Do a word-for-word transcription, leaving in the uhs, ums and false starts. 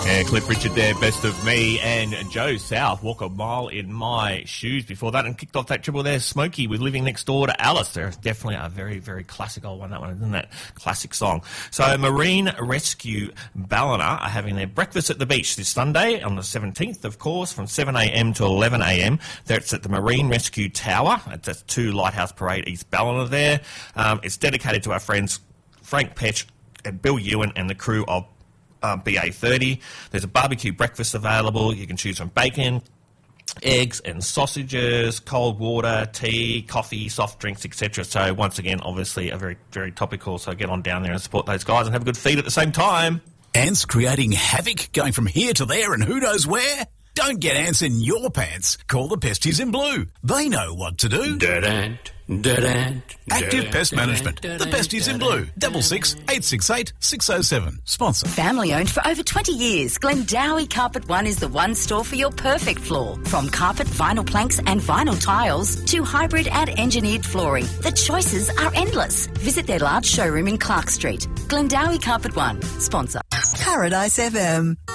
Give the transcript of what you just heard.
Yeah, Cliff Richard there, Best of Me, and Joe South, Walk a Mile in My Shoes before that, and kicked off that triple there, Smokey with Living Next Door to Alice. They're definitely a very, very classic old one, that one, isn't that? Classic song. So Marine Rescue Ballina are having their breakfast at the beach this Sunday on the seventeenth, of course, from seven a m to eleven a m. That's at the Marine Rescue Tower. It's at two Lighthouse Parade East Ballina there. Um, it's dedicated to our friends Frank Petch and Bill Ewan and the crew of Uh, B A thirty. There's a barbecue breakfast available. You can choose from bacon, eggs and sausages, cold water, tea, coffee, soft drinks, et cetera. So once again, obviously a very, very topical. So get on down there and support those guys and have a good feed at the same time. Ants creating havoc, going from here to there and who knows where? Don't get ants in your pants. Call the Pesties in Blue. They know what to do. Dead ant, dead ant. Active Pest Management. The Pesties in Blue. Double six eight six eight six oh seven. Sponsor. Family owned for over twenty years, Glendowie Carpet One is the one store for your perfect floor. From carpet, vinyl planks and vinyl tiles to hybrid and engineered flooring, the choices are endless. Visit their large showroom in Clark Street. Glendowie Carpet One. Sponsor. Paradise F M.